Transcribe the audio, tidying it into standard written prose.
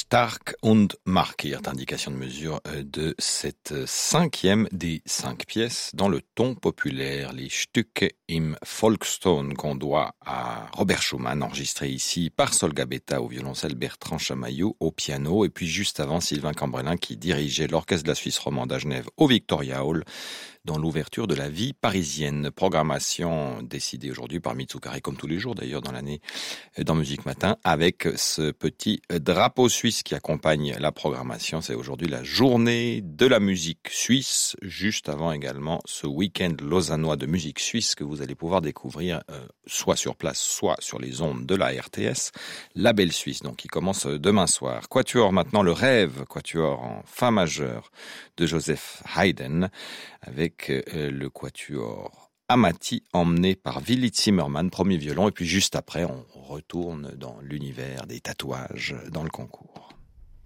Stark und markiert, indication de mesure de cette cinquième des 5 pièces dans le ton populaire, les Stücke im Volkston qu'on doit à Robert Schumann, enregistré ici par Sol Gabetta au violoncelle, Bertrand Chamaillou au piano, et puis juste avant Sylvain Cambrelin qui dirigeait l'Orchestre de la Suisse romande à Genève au Victoria Hall dans l'ouverture de la vie parisienne. Programmation décidée aujourd'hui par Mitsukari, comme tous les jours d'ailleurs dans l'année dans Musique Matin, avec ce petit drapeau suisse qui accompagne la programmation. C'est aujourd'hui la journée de la musique suisse, juste avant également ce week-end lausannois de musique suisse que vous allez pouvoir découvrir soit sur place, soit sur les ondes de la RTS, la Belle Suisse, donc qui commence demain soir. Quatuor maintenant, le rêve, quatuor en fa majeur de Joseph Haydn, avec le quatuor Amati emmené par Willy Zimmermann, premier violon, et puis juste après on retourne dans l'univers des tatouages dans le concours.